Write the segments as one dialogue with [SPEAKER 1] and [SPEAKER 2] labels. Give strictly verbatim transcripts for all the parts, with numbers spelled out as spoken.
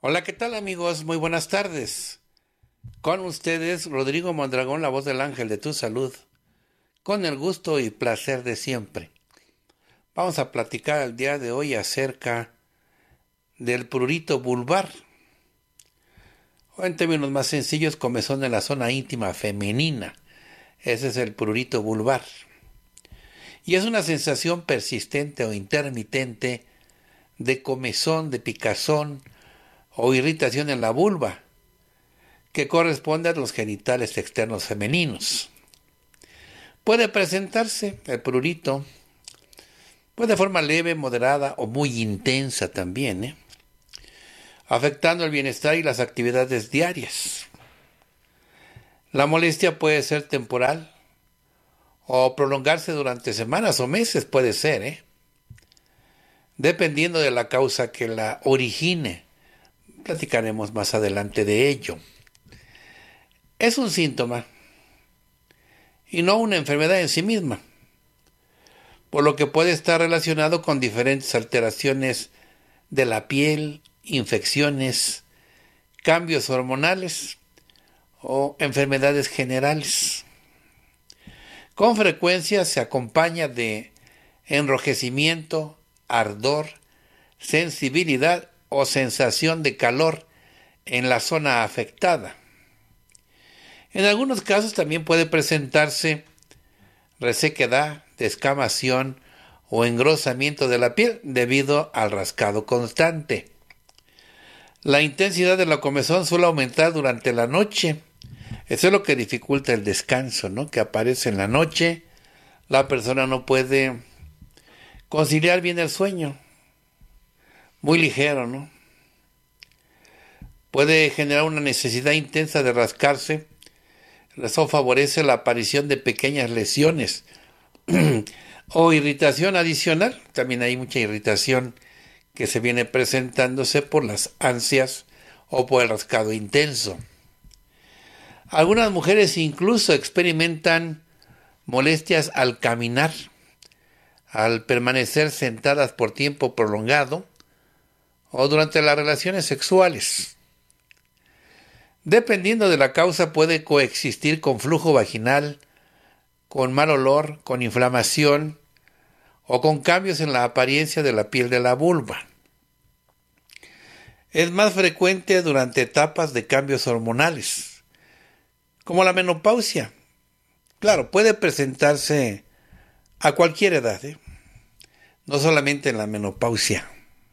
[SPEAKER 1] Hola, ¿qué tal amigos? Muy buenas tardes. Con ustedes, Rodrigo Mondragón, la voz del ángel de tu salud, con el gusto y placer de siempre. Vamos a platicar el día de hoy acerca del prurito vulvar, o en términos más sencillos, comezón en la zona íntima femenina. Ese es el prurito vulvar. Y es una sensación persistente o intermitente de comezón, de picazón o irritación en la vulva, que corresponde a los genitales externos femeninos. Puede presentarse el prurito pues de forma leve, moderada o muy intensa también, ¿eh? afectando el bienestar y las actividades diarias. La molestia puede ser temporal o prolongarse durante semanas o meses, puede ser, ¿eh? dependiendo de la causa que la origine. Platicaremos más adelante de ello. Es un síntoma y no una enfermedad en sí misma, por lo que puede estar relacionado con diferentes alteraciones de la piel, infecciones, cambios hormonales o enfermedades generales. Con frecuencia se acompaña de enrojecimiento, ardor, sensibilidad o sensación de calor en la zona afectada. En algunos casos también puede presentarse resequedad, descamación o engrosamiento de la piel debido al rascado constante. La intensidad de la comezón suele aumentar durante la noche. Eso es lo que dificulta el descanso, ¿no? Que aparece en la noche. La persona no puede conciliar bien el sueño. Muy ligero, ¿no? Puede generar una necesidad intensa de rascarse. Eso favorece la aparición de pequeñas lesiones o irritación adicional. También hay mucha irritación que se viene presentándose por las ansias o por el rascado intenso. Algunas mujeres incluso experimentan molestias al caminar, al permanecer sentadas por tiempo prolongado o durante las relaciones sexuales. Dependiendo de la causa, puede coexistir con flujo vaginal, con mal olor, con inflamación o con cambios en la apariencia de la piel de la vulva. Es más frecuente durante etapas de cambios hormonales, como la menopausia. Claro, puede presentarse a cualquier edad, ¿eh? no solamente en la menopausia.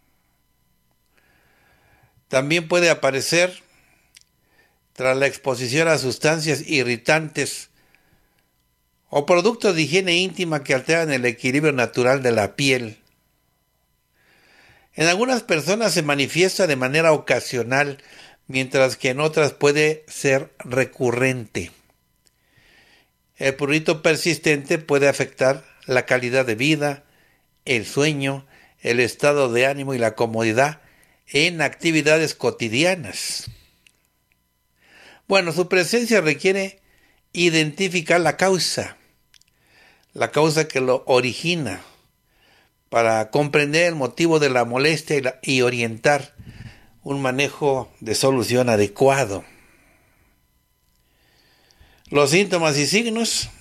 [SPEAKER 1] También puede aparecer tras la exposición a sustancias irritantes o productos de higiene íntima que alteran el equilibrio natural de la piel. En algunas personas se manifiesta de manera ocasional, mientras que en otras puede ser recurrente. El prurito persistente puede afectar la calidad de vida, el sueño, el estado de ánimo y la comodidad en actividades cotidianas. Bueno, su presencia requiere identificar la causa, la causa que lo origina, para comprender el motivo de la molestia y, la, y orientar un manejo de solución adecuado. Los síntomas y signos: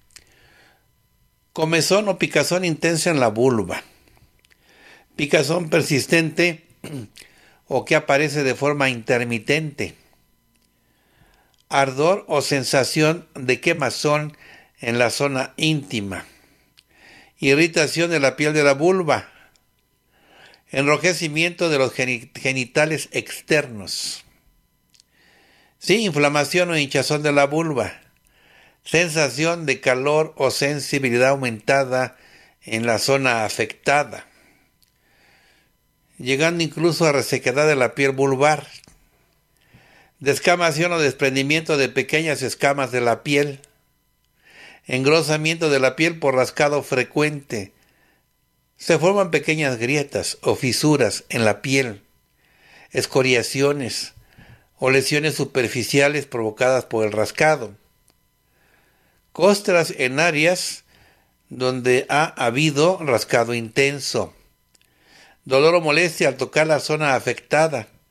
[SPEAKER 1] comezón o picazón intensa en la vulva, picazón persistente o que aparece de forma intermitente, ardor o sensación de quemazón en la zona íntima, irritación de la piel de la vulva, enrojecimiento de los genitales externos, sí, inflamación o hinchazón de la vulva, sensación de calor o sensibilidad aumentada en la zona afectada, llegando incluso a resequedad de la piel vulvar, descamación o desprendimiento de pequeñas escamas de la piel, engrosamiento de la piel por rascado frecuente. Se forman pequeñas grietas o fisuras en la piel, escoriaciones o lesiones superficiales provocadas por el rascado, costras en áreas donde ha habido rascado intenso, dolor o molestia al tocar la zona afectada,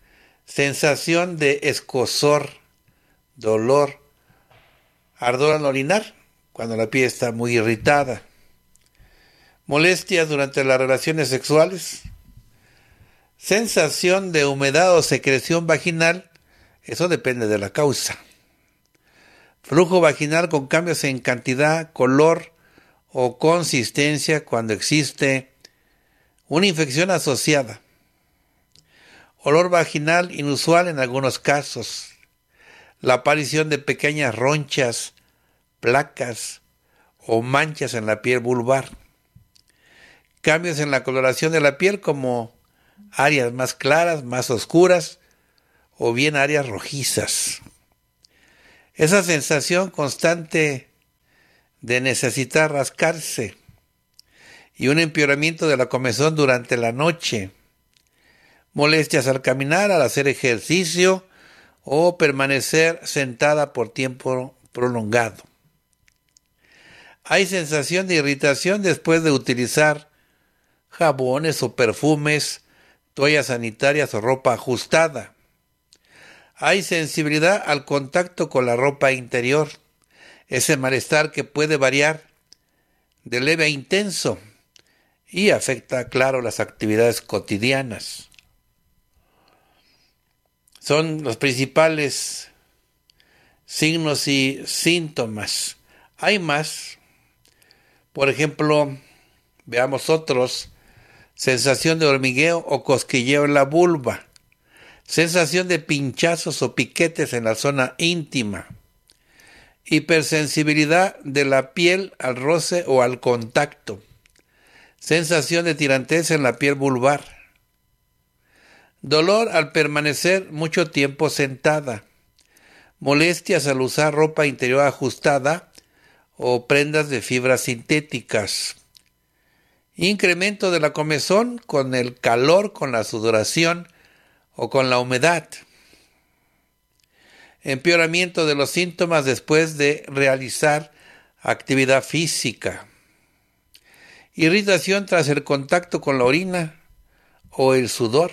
[SPEAKER 1] sensación de escozor, dolor, ardor al orinar, cuando la piel está muy irritada, molestias durante las relaciones sexuales, sensación de humedad o secreción vaginal, eso depende de la causa, flujo vaginal con cambios en cantidad, color o consistencia cuando existe una infección asociada, olor vaginal inusual en algunos casos, la aparición de pequeñas ronchas, placas o manchas en la piel vulvar, cambios en la coloración de la piel como áreas más claras, más oscuras o bien áreas rojizas. Esa sensación constante de necesitar rascarse y un empeoramiento de la comezón durante la noche, molestias al caminar, al hacer ejercicio o permanecer sentada por tiempo prolongado. Hay sensación de irritación después de utilizar jabones o perfumes, toallas sanitarias o ropa ajustada. Hay sensibilidad al contacto con la ropa interior, ese malestar que puede variar de leve a intenso y afecta, claro, las actividades cotidianas. Son los principales signos y síntomas. Hay más. Por ejemplo, veamos otros. Sensación de hormigueo o cosquilleo en la vulva. Sensación de pinchazos o piquetes en la zona íntima. Hipersensibilidad de la piel al roce o al contacto. Sensación de tirantez en la piel vulvar. Dolor al permanecer mucho tiempo sentada. Molestias al usar ropa interior ajustada o prendas de fibras sintéticas. Incremento de la comezón con el calor, con la sudoración o con la humedad. Empeoramiento de los síntomas después de realizar actividad física. Irritación tras el contacto con la orina o el sudor.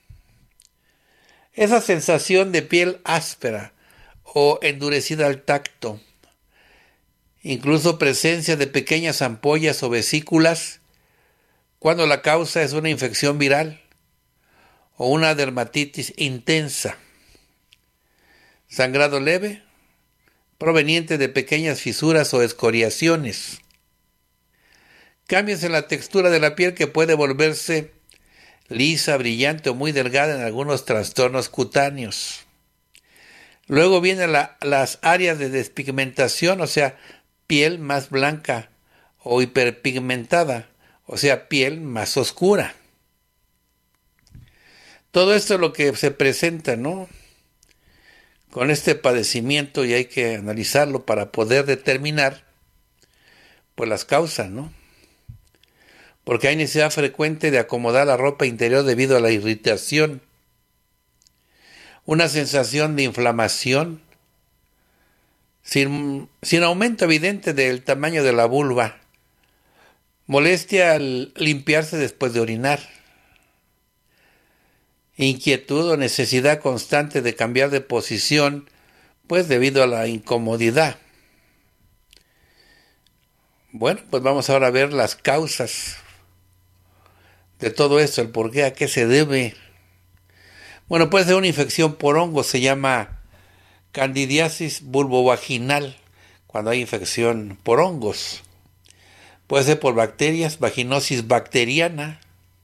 [SPEAKER 1] Esa sensación de piel áspera o endurecida al tacto. Incluso presencia de pequeñas ampollas o vesículas cuando la causa es una infección viral o una dermatitis intensa. Sangrado leve, proveniente de pequeñas fisuras o escoriaciones. Cambios en la textura de la piel que puede volverse lisa, brillante o muy delgada en algunos trastornos cutáneos. Luego vienen la, las áreas de despigmentación, o sea, piel más blanca o hiperpigmentada, o sea, piel más oscura. Todo esto es lo que se presenta, ¿no?, con este padecimiento, y hay que analizarlo para poder determinar pues las causas, ¿no? Porque hay necesidad frecuente de acomodar la ropa interior debido a la irritación, una sensación de inflamación, sin, sin aumento evidente del tamaño de la vulva, molestia al limpiarse después de orinar, inquietud o necesidad constante de cambiar de posición, pues debido a la incomodidad. Bueno, pues vamos ahora a ver las causas de todo esto, el por qué, a qué se debe. Bueno, puede ser una infección por hongos, se llama candidiasis vulvovaginal, cuando hay infección por hongos. Puede ser por bacterias, vaginosis bacteriana,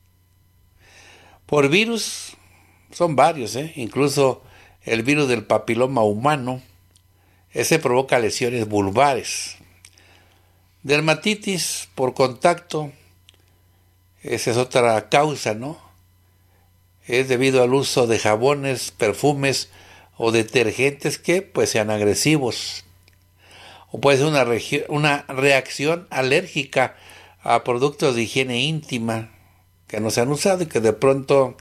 [SPEAKER 1] por virus, son varios, ¿eh? Incluso el virus del papiloma humano, ese provoca lesiones vulvares. Dermatitis por contacto, esa es otra causa, ¿no? Es debido al uso de jabones, perfumes o detergentes que pues sean agresivos. O puede ser una, regi- una reacción alérgica a productos de higiene íntima que no se han usado y que de pronto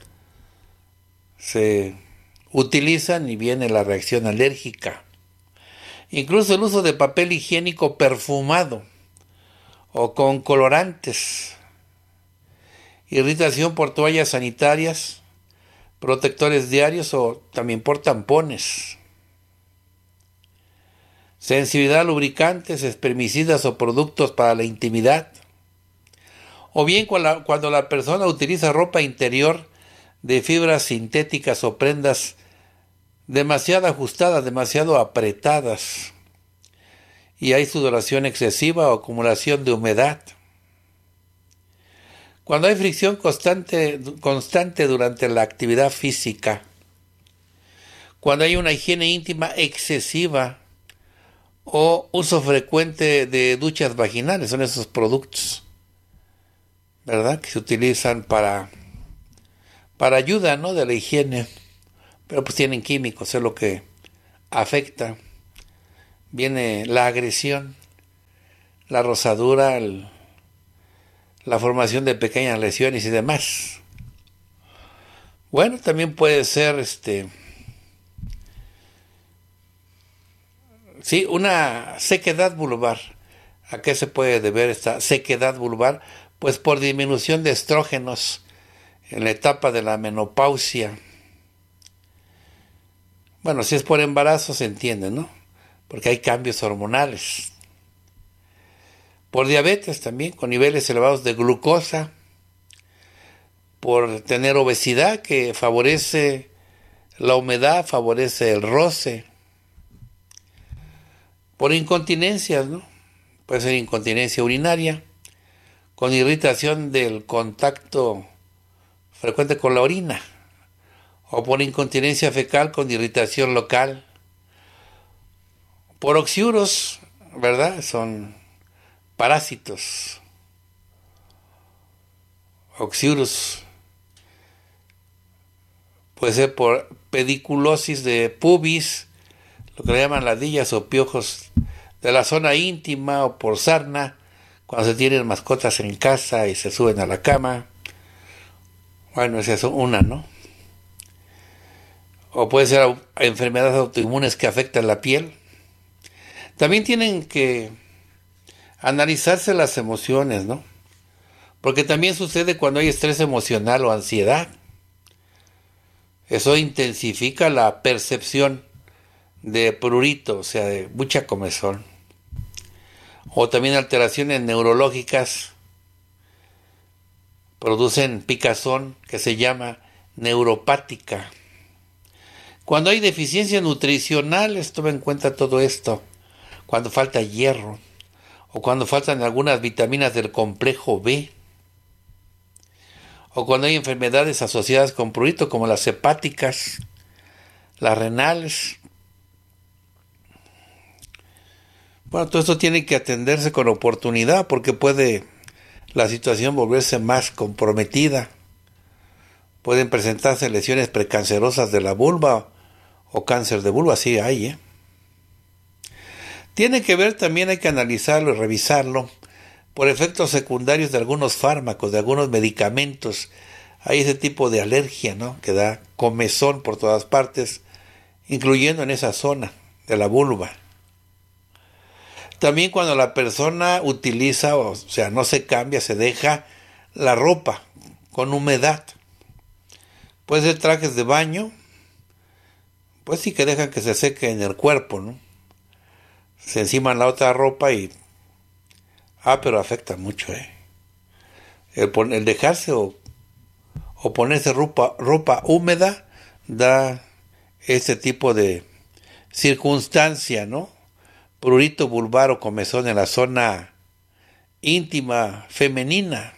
[SPEAKER 1] se utilizan y viene la reacción alérgica. Incluso el uso de papel higiénico perfumado o con colorantes. Irritación por toallas sanitarias, protectores diarios o también por tampones. Sensibilidad a lubricantes, espermicidas o productos para la intimidad. O bien cuando la persona utiliza ropa interior de fibras sintéticas o prendas demasiado ajustadas, demasiado apretadas, y hay sudoración excesiva o acumulación de humedad. Cuando hay fricción constante, constante durante la actividad física. Cuando hay una higiene íntima excesiva o uso frecuente de duchas vaginales, son esos productos, ¿verdad?, que se utilizan para, para ayuda, ¿no?, de la higiene, pero pues tienen químicos, es lo que afecta. Viene la agresión, la rosadura, el, la formación de pequeñas lesiones y demás. Bueno, también puede ser este sí, una sequedad vulvar. ¿A qué se puede deber esta sequedad vulvar? Pues por disminución de estrógenos en la etapa de la menopausia. Bueno, si es por embarazo se entiende, ¿no?, porque hay cambios hormonales. Por diabetes también, con niveles elevados de glucosa. Por tener obesidad, que favorece la humedad, favorece el roce. Por incontinencias, ¿no? Puede ser incontinencia urinaria, con irritación del contacto frecuente con la orina, o por incontinencia fecal con irritación local. Por oxiuros, ¿verdad? Son parásitos. Oxiuros. Puede ser por pediculosis de pubis, lo que le llaman ladillas o piojos de la zona íntima, o por sarna, cuando se tienen mascotas en casa y se suben a la cama. Bueno, esa es una, ¿no? O puede ser enfermedades autoinmunes que afectan la piel. También tienen que analizarse las emociones, ¿no? Porque también sucede cuando hay estrés emocional o ansiedad. Eso intensifica la percepción de prurito, o sea, de mucha comezón. O también alteraciones neurológicas producen picazón, que se llama neuropática. Cuando hay deficiencias nutricionales, toma en cuenta todo esto. Cuando falta hierro, o cuando faltan algunas vitaminas del complejo B, o cuando hay enfermedades asociadas con prurito, como las hepáticas, las renales. Bueno, todo esto tiene que atenderse con oportunidad, porque puede la situación volverse más comprometida. Pueden presentarse lesiones precancerosas de la vulva o cáncer de vulva, sí hay, ¿eh? Tiene que ver también, hay que analizarlo y revisarlo, por efectos secundarios de algunos fármacos, de algunos medicamentos. Hay ese tipo de alergia, ¿no?, que da comezón por todas partes, incluyendo en esa zona de la vulva. También cuando la persona utiliza, o sea, no se cambia, se deja la ropa con humedad. Puede ser trajes de baño, pues sí, que dejan que se seque en el cuerpo, ¿no? Se enciman la otra ropa y... Ah, pero afecta mucho, ¿eh? El, pon, el dejarse o, o ponerse ropa, ropa húmeda da este tipo de circunstancia, ¿no? Prurito vulvar o comezón en la zona íntima femenina.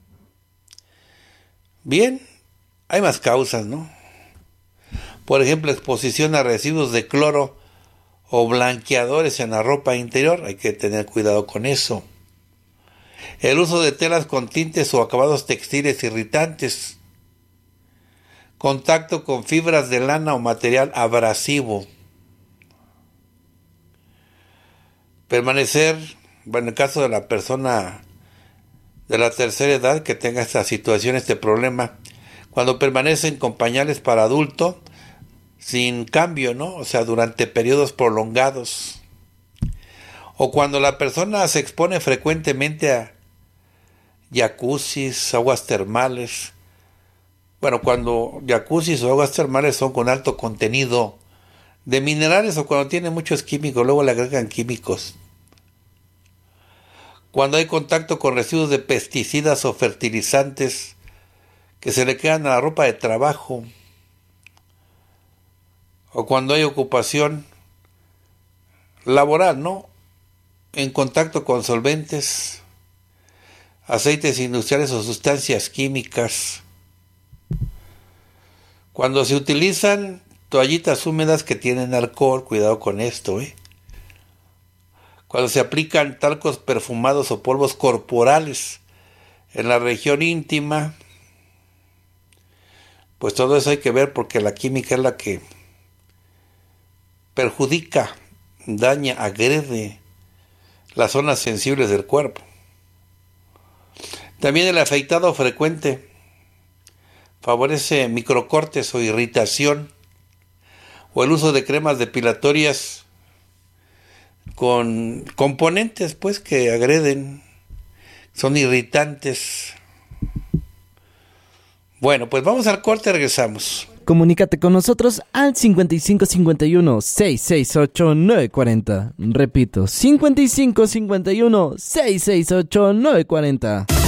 [SPEAKER 1] Bien, hay más causas, ¿no? Por ejemplo, exposición a residuos de cloro o blanqueadores en la ropa interior, hay que tener cuidado con eso. El uso de telas con tintes o acabados textiles irritantes. Contacto con fibras de lana o material abrasivo. Permanecer, bueno, en el caso de la persona de la tercera edad que tenga esta situación, este problema, cuando permanecen con pañales para adulto, sin cambio, ¿no? O sea, durante periodos prolongados. O cuando la persona se expone frecuentemente a jacuzzis, aguas termales, Bueno, cuando jacuzzis o aguas termales son con alto contenido de minerales o cuando tienen muchos químicos, luego le agregan químicos. Cuando hay contacto con residuos de pesticidas o fertilizantes que se le quedan a la ropa de trabajo, o cuando hay ocupación laboral, ¿no? En contacto con solventes, aceites industriales o sustancias químicas. Cuando se utilizan toallitas húmedas que tienen alcohol, cuidado con esto, ¿eh? Cuando se aplican talcos perfumados o polvos corporales en la región íntima, pues todo eso hay que ver porque la química es la que perjudica, daña, agrede las zonas sensibles del cuerpo. También el afeitado frecuente favorece microcortes o irritación, o el uso de cremas depilatorias con componentes pues que agreden, son irritantes. Bueno, pues vamos al corte, regresamos.
[SPEAKER 2] Comunícate con nosotros al cincuenta y cinco cincuenta y uno, seiscientos sesenta y ocho, novecientos cuarenta. Repito, cincuenta y cinco cincuenta y uno, seiscientos sesenta y ocho, novecientos cuarenta.